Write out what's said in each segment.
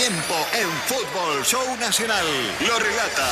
tiempo en Fútbol Show Nacional. Lo relata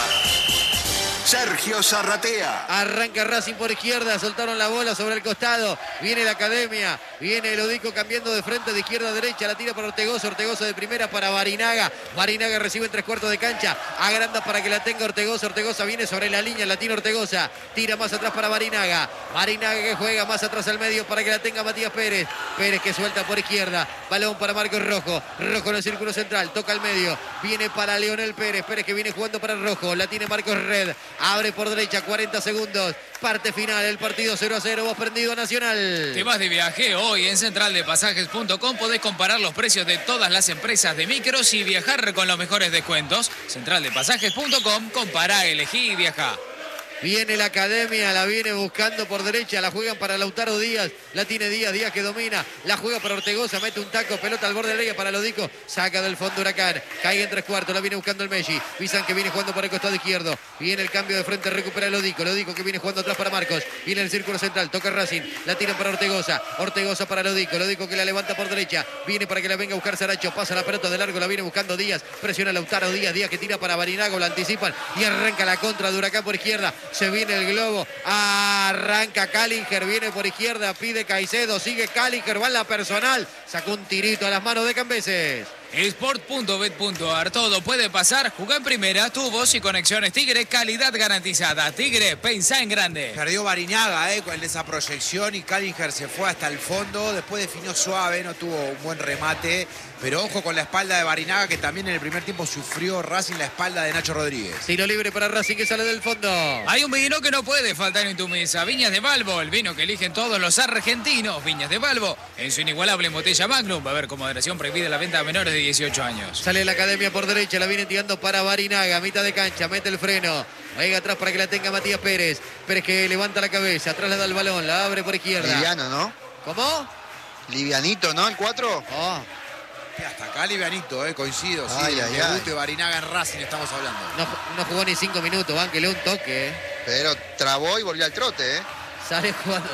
Sergio Zarratea. Arranca Racing por izquierda, soltaron la bola sobre el costado. Viene la Academia, viene el Odico cambiando de frente de izquierda a derecha. La tira para Ortegoza, Ortegoza de primera para Barinaga. Barinaga recibe en 3/4 de cancha. Agranda para que la tenga Ortegoza. Ortegoza viene sobre la línea, la tiene Ortegoza. Tira más atrás para Barinaga. Barinaga que juega más atrás al medio para que la tenga Matías Pérez. Pérez que suelta por izquierda. Balón para Marcos Rojo. Rojo en el círculo central, toca al medio. Viene para Leonel Pérez. Pérez que viene jugando para Rojo. La tiene Marcos Red. Abre por derecha, 40 segundos. Parte final, el partido 0-0. Vos prendido a Nacional. Te vas de viaje hoy en centraldepasajes.com. Podés comparar los precios de todas las empresas de micros y viajar con los mejores descuentos. Centraldepasajes.com. Compará, elegí y viajá. Viene la Academia, la viene buscando por derecha, la juegan para Lautaro Díaz, la tiene Díaz, Díaz que domina, la juega para Ortegoza, mete un taco, pelota al borde del área para Lodico, saca del fondo Huracán, cae en 3/4, la viene buscando el Messi, Bizan que viene jugando por el costado izquierdo, viene el cambio de frente, recupera el Lodico, Lodico que viene jugando atrás para Marcos, viene el círculo central, toca Racing, la tiran para Ortegoza, Ortegoza para Lodico, Lodico que la levanta por derecha, viene para que la venga a buscar Saracho, pasa la pelota de largo, la viene buscando Díaz, presiona Lautaro Díaz, Díaz que tira para Barinago, la anticipan y arranca la contra de Huracán por izquierda, se viene el globo, arranca Callinger, viene por izquierda, pide Caicedo, sigue Callinger, va en la personal, sacó un tirito a las manos de Cambeses. Sport.bet.ar, todo puede pasar. Jugá en primera, tu voz y conexiones Tigre, calidad garantizada. Tigre, pensá en grande. Perdió Barinaga con esa proyección y Callinger se fue hasta el fondo. Después definió suave, no tuvo un buen remate. Pero ojo con la espalda de Barinaga, que también en el primer tiempo sufrió Racing la espalda de Nacho Rodríguez. Tiro libre para Racing que sale del fondo. Hay un vino que no puede faltar en tu mesa. Viñas de Balbo, el vino que eligen todos los argentinos. Viñas de Balbo, en su inigualable botella Magnum. Va a haber con moderación prohibida la venta a menores de 18 años. Sale la Academia por derecha, la viene tirando para Barinaga, mitad de cancha, mete el freno. Venga atrás para que la tenga Matías Pérez. Pérez que levanta la cabeza, atrás le da el balón, la abre por izquierda. Liviano, ¿no? ¿Cómo? Livianito, ¿no? El 4. Oh. Hasta acá livianito, coincido. Sí, Ay, el ay, debut ay. de Barinaga en Racing estamos hablando. No jugó ni 5 minutos, bánquele un toque. Pero trabó y volvió al trote, Sale jugando.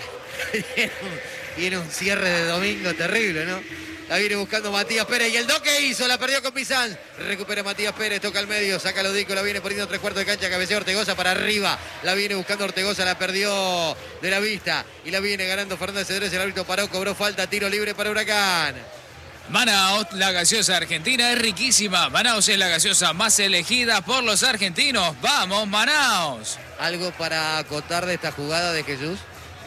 Tiene un cierre de domingo terrible, ¿no? La viene buscando Matías Pérez y el toque hizo, la perdió con Bizán. Recupera Matías Pérez, toca al medio, saca Lodico, la viene poniendo 3/4 de cancha, cabecea Ortegoza para arriba. La viene buscando Ortegoza, la perdió de la vista y la viene ganando Fernández Cedrés. El árbitro paró, cobró falta, tiro libre para Huracán. Manaos, la gaseosa argentina es riquísima. Manaos es la gaseosa más elegida por los argentinos. ¡Vamos, Manaos! ¿Algo para acotar de esta jugada de Jesús?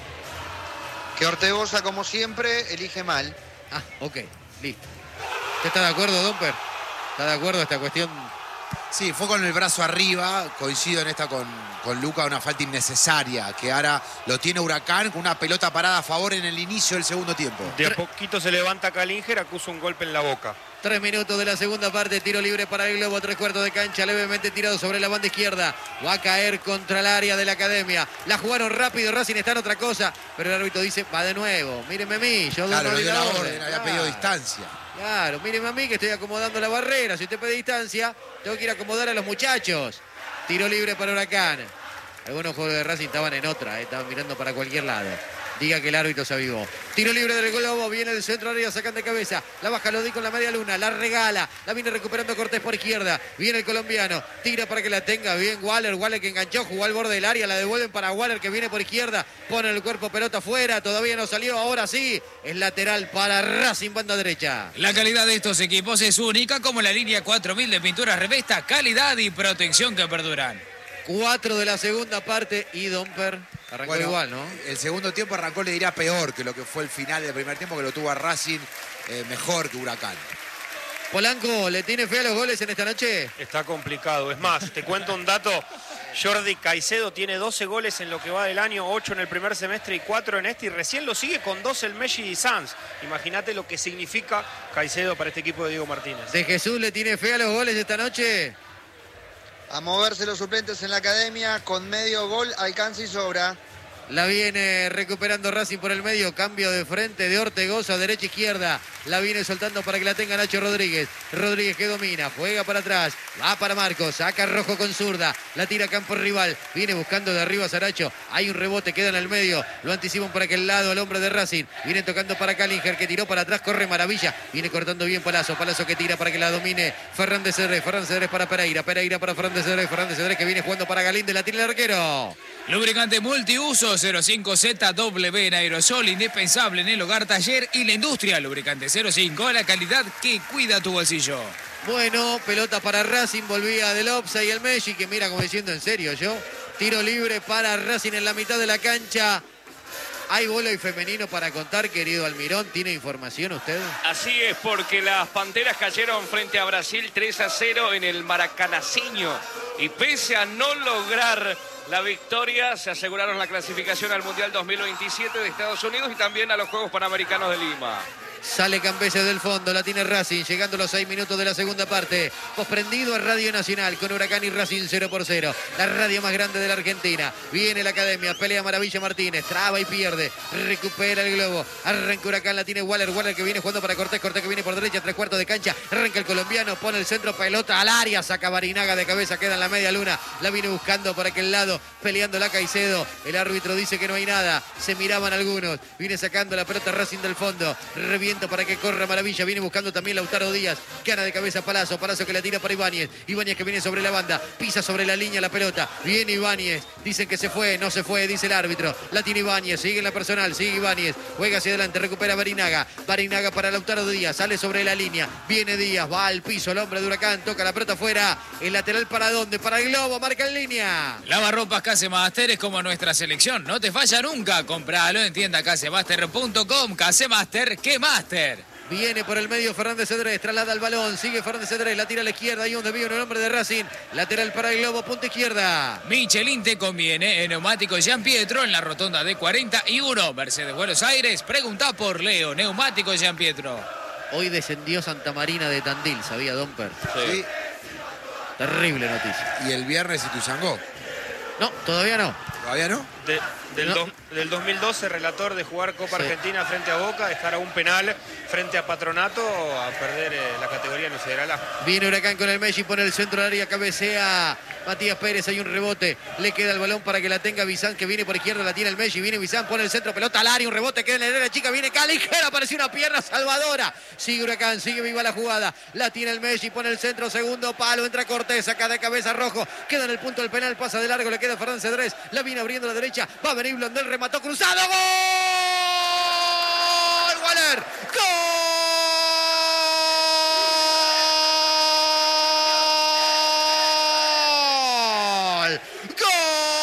Que Ortegoza, como siempre, elige mal. Ah, ok, listo. ¿Usted está de acuerdo, Domper? ¿Está de acuerdo esta cuestión? Sí, fue con el brazo arriba, coincido en esta con Luca, una falta innecesaria, que ahora lo tiene Huracán con una pelota parada a favor en el inicio del segundo tiempo. De a poquito se levanta Callinger, acusa un golpe en la boca. 3 minutos de la segunda parte, tiro libre para el Globo, 3/4 de cancha, levemente tirado sobre la banda izquierda. Va a caer contra el área de la Academia. La jugaron rápido, Racing está en otra cosa, pero el árbitro dice, va de nuevo, míreme a mí. Yo Claro, doy le dio la orden. orden, había pedido distancia. Claro, míreme a mí que estoy acomodando la barrera. Si usted pide distancia, tengo que ir a acomodar a los muchachos. Tiro libre para Huracán. Algunos jugadores de Racing estaban en otra, estaban mirando para cualquier lado. Diga que el árbitro se avivó. Tiro libre del Globo, viene el centro área, sacan de cabeza. La baja Lodico en la media luna, la regala. La viene recuperando Cortés por izquierda. Viene el colombiano, tira para que la tenga bien Waller. Waller que enganchó, jugó al borde del área. La devuelven para Waller que viene por izquierda. Pone el cuerpo, pelota afuera. Todavía no salió, ahora sí. Es lateral para Racing, banda derecha. La calidad de estos equipos es única, como la línea 4000 de pinturas Revesta, calidad y protección que perduran. 4 de la segunda parte y Domper arrancó igual, ¿no? El segundo tiempo arrancó, le diría, peor que lo que fue el final del primer tiempo, que lo tuvo a Racing mejor que Huracán. Polanco, ¿le tiene fe a los goles en esta noche? Está complicado. Es más, te cuento un dato. Jordi Caicedo tiene 12 goles en lo que va del año, 8 en el primer semestre y 4 en este. Y recién lo sigue con 2 el Messi y Sanz. Imagínate lo que significa Caicedo para este equipo de Diego Martínez. ¿De Jesús le tiene fe a los goles esta noche? A moverse los suplentes en la Academia, con medio gol alcanza y sobra. La viene recuperando Racing por el medio. Cambio de frente de Ortegoza, derecha-izquierda. La viene soltando para que la tenga Nacho Rodríguez. Rodríguez que domina, juega para atrás. Va para Marcos, saca Rojo con zurda. La tira a campo rival. Viene buscando de arriba a Saracho. Hay un rebote, queda en el medio. Lo anticipan por aquel lado al hombre de Racing. Viene tocando para Callinger, que tiró para atrás. Corre maravilla. Viene cortando bien Palazzo. Palazzo que tira para que la domine Fernández Cedrés. Fernández Cedrés para Pereira. Pereira para Fernández Cedrés. Fernández Cedrés que viene jugando para Galíndez. La tira el arquero. Lubricante multiuso 05ZW en aerosol, indispensable en el hogar, taller y la industria. Lubricante 05, la calidad que cuida tu bolsillo. Bueno, pelota para Racing, volvía del offside el Messi, que mira como diciendo en serio yo. Tiro libre para Racing en la mitad de la cancha. ¿Hay vóley femenino para contar, querido Almirón? ¿Tiene información usted? Así es, porque las Panteras cayeron frente a Brasil 3-0 en el Maracanacinho. Y pese a no lograr la victoria, se aseguraron la clasificación al Mundial 2027 de Estados Unidos y también a los Juegos Panamericanos de Lima. Sale Campese del fondo, la tiene Racing, llegando los 6 minutos de la segunda parte. Posprendido a Radio Nacional con Huracán y Racing 0-0. La radio más grande de la Argentina. Viene la academia, pelea Maravilla Martínez, traba y pierde. Recupera el globo. Arranca Huracán, la tiene Waller. Waller que viene jugando para Cortés. Cortés que viene por derecha, 3/4 de cancha. Arranca el colombiano, pone el centro, pelota al área. Saca Barinaga de cabeza, queda en la media luna. La viene buscando por aquel lado, peleando la Caicedo. El árbitro dice que no hay nada. Se miraban algunos. Viene sacando la pelota Racing del fondo. Revienta para que corra Maravilla, viene buscando también Lautaro Díaz, gana de cabeza Palazzo, Palazzo que la tira para Ibáñez, Ibáñez que viene sobre la banda, pisa sobre la línea la pelota, viene Ibáñez, dicen que se fue, no se fue, dice el árbitro, la tiene Ibáñez, sigue en la personal, sigue Ibáñez, juega hacia adelante, recupera Barinaga, Barinaga para Lautaro Díaz, sale sobre la línea, viene Díaz, va al piso, el hombre de Huracán, toca la pelota afuera, el lateral para dónde, para el globo, marca en línea. Lavarropas Casemaster es como nuestra selección, no te falla nunca, compralo en tienda casemaster.com, Casemaster, ¿qué Master? Viene por el medio Fernández Cedrés, traslada el balón, sigue Fernández Cedrés, la tira a la izquierda, ahí donde viene el hombre de Racing, lateral para el globo, punta izquierda. Michelin te conviene, en Neumáticos Gian Pietro, en la rotonda de 41, Mercedes Buenos Aires, pregunta por Leo, Neumáticos Gian Pietro. Hoy descendió Santa Marina de Tandil, ¿sabía, Domper? Sí. Terrible noticia. Y el viernes Ituzaingó. No, todavía no. ¿Todavía no? Del 2012, relator de jugar Copa Sí. Argentina frente a Boca, de estar a un penal frente a Patronato, a perder la categoría en el Federal A. Viene Huracán con el Messi, pone el centro del área, cabecea Matías Pérez, hay un rebote, le queda el balón para que la tenga Bizán, que viene por izquierda, la tiene el Messi, viene Bizán, pone el centro, pelota al área, un rebote, queda en el área chica, viene Calliger, apareció una pierna salvadora, sigue Huracán, sigue viva la jugada, la tiene el Messi, pone el centro, segundo palo, entra Cortés, saca de cabeza Rojo, queda en el punto del penal, pasa de largo, le queda Fernández Cedrés, la viene abriendo a la derecha, va a venir Blondel, remató cruzado, ¡gol! ¡Waller! ¡Gol!